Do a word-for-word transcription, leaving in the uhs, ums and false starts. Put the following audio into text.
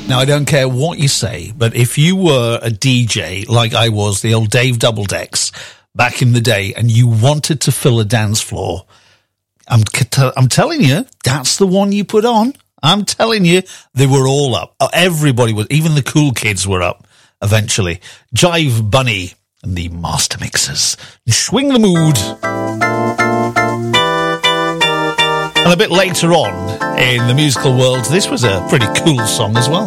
Now, I don't care what you say, but if you were a D J like I was, the old Dave Doubledecks, back in the day, and you wanted to fill a dance floor, I'm, I'm telling you, that's the one you put on. I'm telling you, they were all up. Everybody was, even the cool kids were up eventually. Jive Bunny and the Master Mixers. Swing the mood. And a bit later on in the musical world, this was a pretty cool song as well.